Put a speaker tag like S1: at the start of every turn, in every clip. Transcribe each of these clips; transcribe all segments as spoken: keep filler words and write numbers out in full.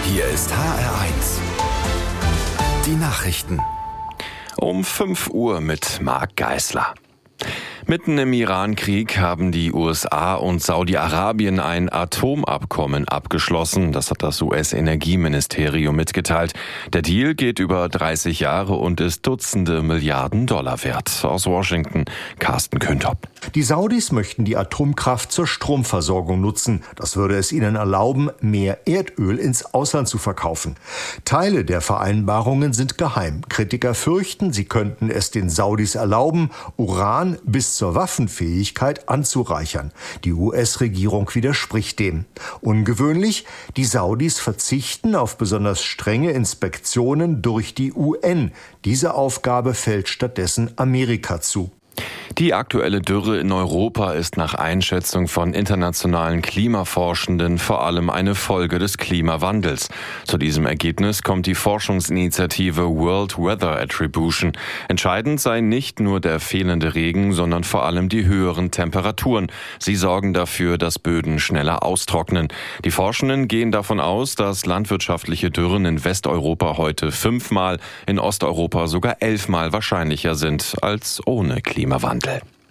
S1: Hier ist H R eins. Die Nachrichten.
S2: Um fünf Uhr mit Marc Geisler. Mitten im Iran-Krieg haben die U S A und Saudi-Arabien ein Atomabkommen abgeschlossen. Das hat das U S-Energieministerium mitgeteilt. Der Deal geht über dreißig Jahre und ist Dutzende Milliarden Dollar wert. Aus Washington, Carsten Köntop.
S3: Die Saudis möchten die Atomkraft zur Stromversorgung nutzen. Das würde es ihnen erlauben, mehr Erdöl ins Ausland zu verkaufen. Teile der Vereinbarungen sind geheim. Kritiker fürchten, sie könnten es den Saudis erlauben, Uran bis zur Waffenfähigkeit anzureichern. Die U S-Regierung widerspricht dem. Ungewöhnlich, die Saudis verzichten auf besonders strenge Inspektionen durch die U N. Diese Aufgabe fällt stattdessen Amerika zu.
S2: Die aktuelle Dürre in Europa ist nach Einschätzung von internationalen Klimaforschenden vor allem eine Folge des Klimawandels. Zu diesem Ergebnis kommt die Forschungsinitiative World Weather Attribution. Entscheidend sei nicht nur der fehlende Regen, sondern vor allem die höheren Temperaturen. Sie sorgen dafür, dass Böden schneller austrocknen. Die Forschenden gehen davon aus, dass landwirtschaftliche Dürren in Westeuropa heute fünfmal, in Osteuropa sogar elfmal wahrscheinlicher sind als ohne Klimawandel.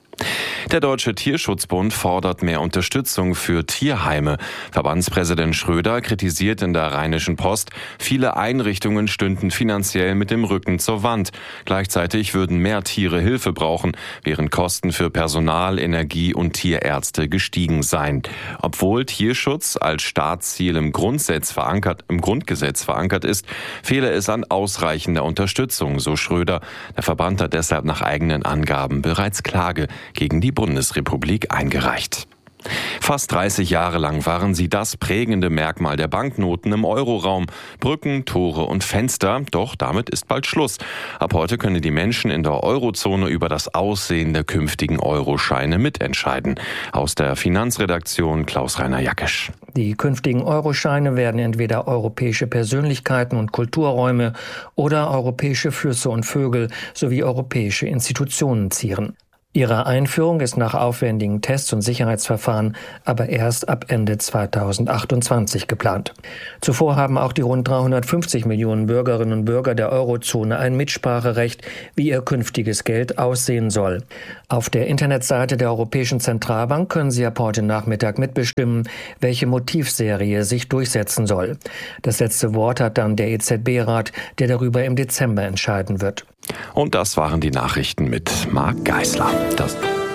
S2: Der Deutsche Tierschutzbund fordert mehr Unterstützung für Tierheime. Verbandspräsident Schröder kritisiert in der Rheinischen Post, viele Einrichtungen stünden finanziell mit dem Rücken zur Wand. Gleichzeitig würden mehr Tiere Hilfe brauchen, während Kosten für Personal, Energie und Tierärzte gestiegen seien. Obwohl Tierschutz als Staatsziel im Grundsatz verankert, im Grundgesetz verankert ist, fehle es an ausreichender Unterstützung, so Schröder. Der Verband hat deshalb nach eigenen Angaben bereits Klage gegen die Bundesrepublik eingereicht. Fast dreißig Jahre lang waren sie das prägende Merkmal der Banknoten im Euroraum. Brücken, Tore und Fenster, doch damit ist bald Schluss. Ab heute können die Menschen in der Eurozone über das Aussehen der künftigen Euroscheine mitentscheiden. Aus der Finanzredaktion Klaus-Rainer Jackisch.
S4: Die künftigen Euroscheine werden entweder europäische Persönlichkeiten und Kulturräume oder europäische Flüsse und Vögel sowie europäische Institutionen zieren. Ihre Einführung ist nach aufwendigen Tests und Sicherheitsverfahren aber erst ab Ende zweitausendachtundzwanzig geplant. Zuvor haben auch die rund dreihundertfünfzig Millionen Bürgerinnen und Bürger der Eurozone ein Mitspracherecht, wie ihr künftiges Geld aussehen soll. Auf der Internetseite der Europäischen Zentralbank können Sie ab heute Nachmittag mitbestimmen, welche Motivserie sich durchsetzen soll. Das letzte Wort hat dann der E Z B-Rat, der darüber im Dezember entscheiden wird.
S2: Und das waren die Nachrichten mit Marc Geisler. Das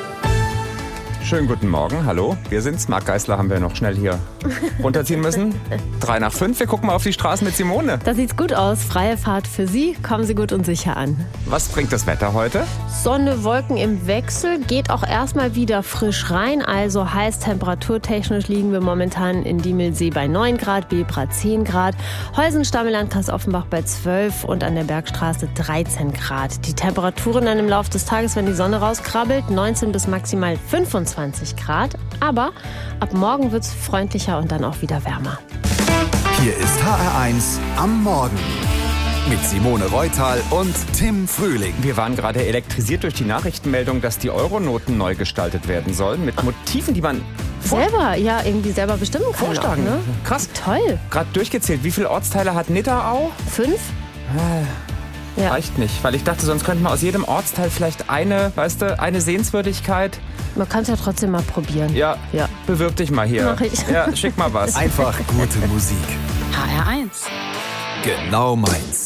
S5: Schönen guten Morgen, hallo, wir sind's. Marc Geisler haben wir noch schnell hier runterziehen müssen. Drei nach fünf, wir gucken mal auf die Straßen mit Simone.
S6: Da sieht's gut aus, freie Fahrt für Sie, kommen Sie gut und sicher an.
S5: Was bringt das Wetter heute?
S6: Sonne, Wolken im Wechsel, geht auch erstmal wieder frisch rein, also heiß temperaturtechnisch liegen wir momentan in Diemelsee bei neun Grad, Bebra zehn Grad, Heusenstamm, Landkreis Offenbach bei zwölf und an der Bergstraße dreizehn Grad. Die Temperaturen dann im Laufe des Tages, wenn die Sonne rauskrabbelt, neunzehn bis maximal fünfundzwanzig Grad, aber ab morgen wird es freundlicher und dann auch wieder wärmer.
S1: Hier ist H R eins am Morgen mit Simone Reutal und Tim Frühling.
S5: Wir waren gerade elektrisiert durch die Nachrichtenmeldung, dass die Euronoten neu gestaltet werden sollen mit Motiven, die man
S6: selber, ja, irgendwie selber bestimmen kann.
S5: Vorschlagen.
S6: Auch, ne?
S5: Krass.
S6: Toll.
S5: Gerade durchgezählt, wie viele Ortsteile hat Nidderau?
S6: Fünf?
S5: Äh.
S6: Ja.
S5: Reicht nicht, weil ich dachte, sonst könnte man aus jedem Ortsteil vielleicht eine, weißt du, eine Sehenswürdigkeit.
S6: Man kann es ja trotzdem mal probieren.
S5: Ja,
S6: ja.
S5: Bewirb dich mal hier.
S6: Mach ich.
S5: Ja, schick mal was.
S1: Einfach gute Musik.
S7: H R eins.
S1: Genau meins.